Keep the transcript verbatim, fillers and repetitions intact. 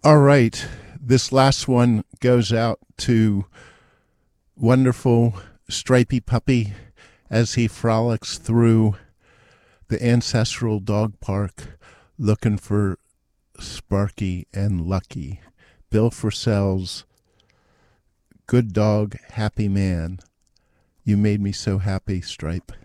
All right. This last one goes out to wonderful Stripey Puppy as he frolics through the ancestral dog park looking for Sparky and Lucky. Bill Frisell's Good Dog, Happy Man. You made me so happy, Stripe.